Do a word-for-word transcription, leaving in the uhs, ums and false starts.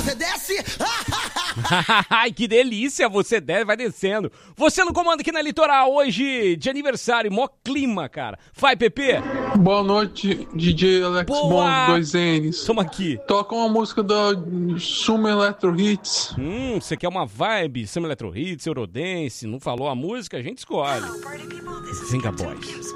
Você desce? Ai, que delícia, você desce, vai descendo. Você no comando aqui na Litoral, hoje de aniversário, mó clima, cara. Vai, Pepe. Boa noite, D J Alex Boa. Bond, dois N's. Toma aqui. Toca uma música da Summer Electro Hits. Hum, você quer uma vibe, Summer Electro Hits, Eurodance, não falou a música, a gente escolhe. Zinga Boys.